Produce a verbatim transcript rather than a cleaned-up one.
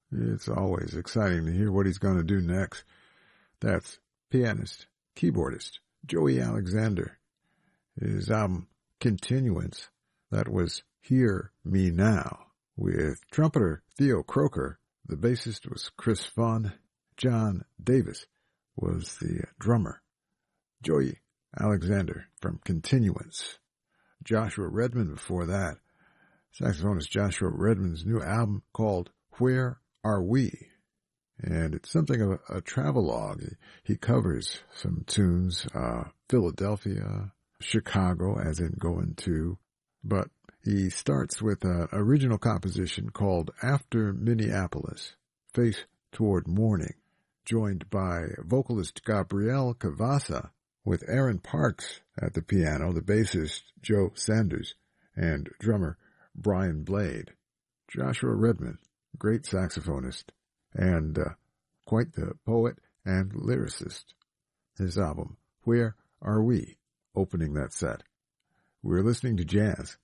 It's always exciting to hear what he's going to do next. That's pianist, keyboardist, Joey Alexander. His album, Continuance, that was Hear Me Now, with trumpeter Theo Croker. The bassist was Chris Funn. John Davis was the drummer. Joey Alexander from Continuance. Joshua Redman before that. Saxophonist Joshua Redman's new album called Where Are We? And it's something of a, a travelogue. He, he covers some tunes, uh, Philadelphia, Chicago, as in going to, but he starts with an original composition called After Minneapolis, Face Toward Morning, joined by vocalist Gabrielle Cavassa, with Aaron Parks at the piano, the bassist Joe Sanders, and drummer Brian Blade. Joshua Redman, great saxophonist, and uh, quite the poet and lyricist. His album, Where Are We?, opening that set. We're listening to jazz